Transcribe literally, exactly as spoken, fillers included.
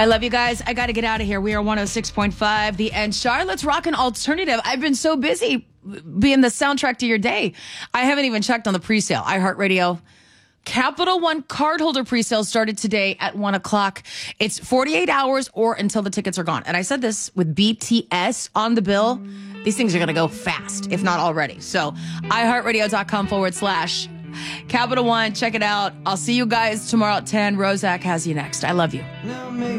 I love you guys. I got to get out of here. We are one oh six point five, The End. Charlotte's Rockin' Alternative. I've been so busy being the soundtrack to your day. I haven't even checked on the presale. iHeartRadio. Capital One cardholder presale started today at one o'clock. It's forty-eight hours or until the tickets are gone. And I said this with B T S on the bill. These things are going to go fast, if not already. So iHeartRadio.com forward slash Capital One. Check it out. I'll see you guys tomorrow at ten. Rozak has you next. I love you.